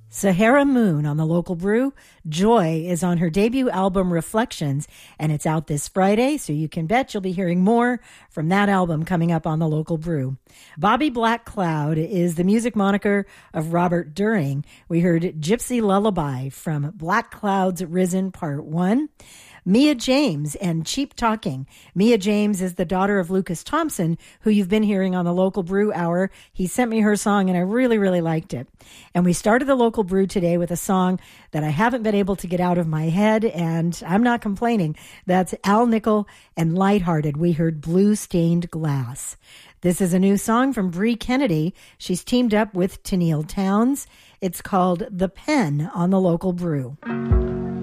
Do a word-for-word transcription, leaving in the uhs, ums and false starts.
Sahara Moon on the Local Brew. Joy is on her debut album Reflections, and it's out this Friday, so you can bet you'll be hearing more from that album coming up on the Local Brew. Bobby Black Cloud is the music moniker of Robert During. We heard Gypsy Lullaby from Black Cloud's Risen Part one. Mia James and Cheap Talking. Mia James is the daughter of Lucas Thompson, who you've been hearing on the Local Brew Hour. He sent me her song, and I really, really liked it. And we started the Local Brew today with a song that I haven't been able to get out of my head, and I'm not complaining. That's Al Nickel and Lighthearted. We heard Blue Stained Glass. This is a new song from Bree Kennedy. She's teamed up with Tennille Townes. It's called The Pen on the Local Brew.